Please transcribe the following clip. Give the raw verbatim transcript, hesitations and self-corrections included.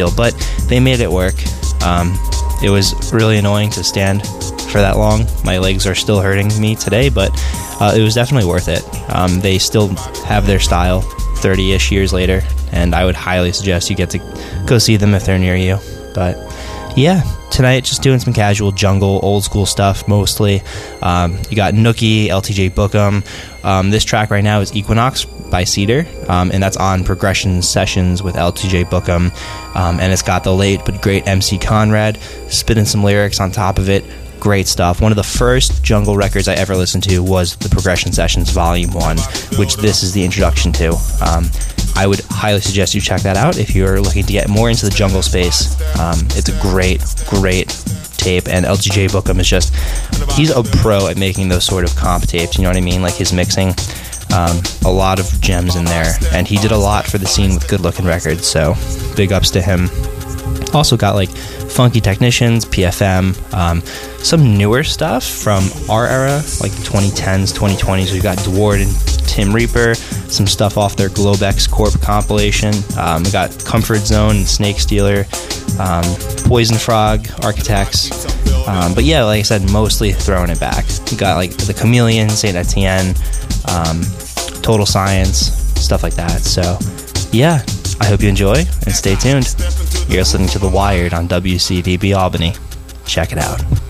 deal, but they made it work. Um, it was really annoying to stand for that long. My legs are still hurting me today, but uh, it was definitely worth it. Um, they still have their style thirty-ish years later, and I would highly suggest you get to go see them if they're near you. But yeah, tonight just doing some casual jungle, old school stuff mostly. Um, you got Nookie, L T J Bookham. Um, this track right now is Equinox by Cedar, um, and that's on Progression Sessions with L T J Bookham. Um, and it's got the late but great M C Conrad spitting some lyrics on top of it. Great stuff. One of the first jungle records I ever listened to was the Progression Sessions Volume one, which this is the introduction to. Um, I would highly suggest you check that out if you're looking to get more into the jungle space. Um, it's a great, great tape, and L T J Bookham is just, he's a pro at making those sort of comp tapes, you know what I mean? Like his mixing, um, a lot of gems in there, and he did a lot for the scene with Good Looking Records, so big ups to him. Also got like Funky Technicians, P F M, um, some newer stuff from our era, like the twenty tens, twenty twenties. We've got Dward and Tim Reaper, some stuff off their Globex Corp compilation. Um, we got Comfort Zone and Snake Stealer, um, Poison Frog, Architects. Um, but yeah, like I said, mostly throwing it back. We got like the Chameleon, Saint Etienne, um, Total Science, stuff like that. So yeah, I hope you enjoy and stay tuned. You're listening to The Wired on W C D B Albany. Check it out.